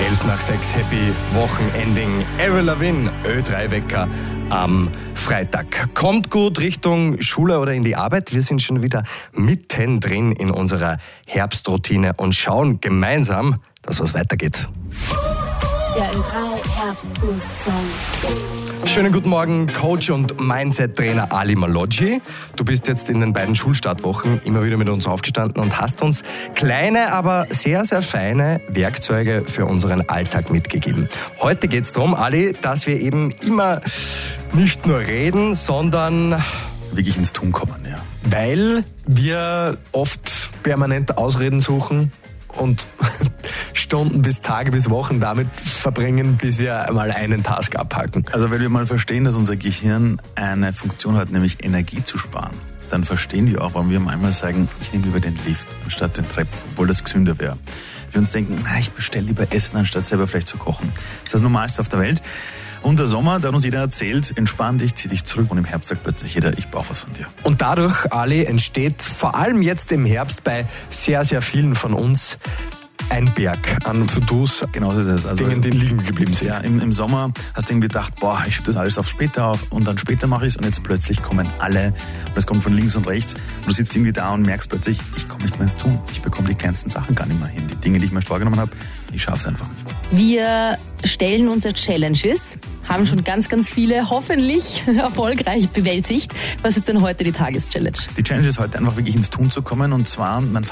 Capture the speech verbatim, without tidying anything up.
elf nach sechs, Happy Wochenending. Avril Lavigne, Ö drei Wecker am Freitag. Kommt gut Richtung Schule oder in die Arbeit. Wir sind schon wieder mittendrin in unserer Herbstroutine und schauen gemeinsam, dass was weitergeht. Der Ö drei Herbstboost-Song. Schönen guten Morgen, Coach und Mindset-Trainer Ali Maloggi. Du bist jetzt in den beiden Schulstartwochen immer wieder mit uns aufgestanden und hast uns kleine, aber sehr, sehr feine Werkzeuge für unseren Alltag mitgegeben. Heute geht es darum, Ali, dass wir eben immer nicht nur reden, sondern wirklich ins Tun kommen, ja. Weil wir oft permanent Ausreden suchen und Stunden bis Tage bis Wochen damit verbringen, bis wir mal einen Task abhaken. Also wenn wir mal verstehen, dass unser Gehirn eine Funktion hat, nämlich Energie zu sparen, dann verstehen wir auch, warum wir manchmal sagen, ich nehme lieber den Lift anstatt den Treppen, obwohl das gesünder wäre. Wir uns denken, na, ich bestelle lieber Essen, anstatt selber vielleicht zu kochen. Das ist das Normalste auf der Welt. Und der Sommer, da hat uns jeder erzählt, entspann dich, zieh dich zurück, und im Herbst sagt plötzlich jeder, ich brauche was von dir. Und dadurch, Ali, entsteht vor allem jetzt im Herbst bei sehr, sehr vielen von uns ein Berg an To-Dos, Genau so ist es. Also, Dingen, die liegen geblieben sind. Ja, im, im Sommer hast du irgendwie gedacht, boah, ich schiebe das alles auf später auf und dann später mache ich es, und jetzt plötzlich kommen alle und es kommt von links und rechts und du sitzt irgendwie da und merkst plötzlich, ich komme nicht mehr ins Tun. Ich bekomme die kleinsten Sachen gar nicht mehr hin. Die Dinge, die ich mir vorgenommen habe, ich schaffe es einfach nicht. Wir stellen unsere Challenges, haben schon ganz, ganz viele hoffentlich erfolgreich bewältigt. Was ist denn heute die Tageschallenge? Die Challenge ist heute einfach wirklich ins Tun zu kommen, und zwar, man